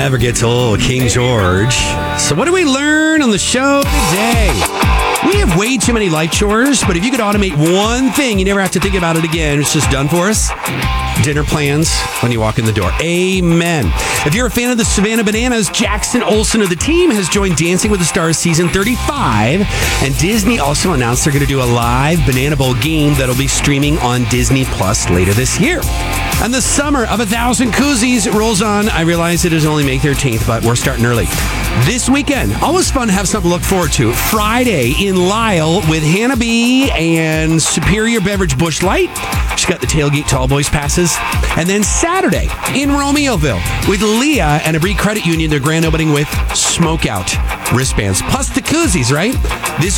never gets old, King George. So what do we learn on the show today? We have way too many life chores, but if you could automate one thing, you never have to think about it again. It's just done for us. Dinner plans when you walk in the door. Amen. If you're a fan of the Savannah Bananas, Jackson Olsen of the team has joined Dancing with the Stars season 35. And Disney also announced they're going to do a live Banana Bowl game that'll be streaming on Disney Plus later this year. And the summer of 1,000 koozies rolls on. I realize it is only May 13th, but we're starting early. This weekend, always fun to have something to look forward to. Friday in Lyle with Hannah B. and Superior Beverage Busch Light. She's got the Tailgate Tall Boys passes. And then Saturday in Romeoville with Leah and Abri Credit Union, their grand opening with Smokeout wristbands. Plus the koozies, right? This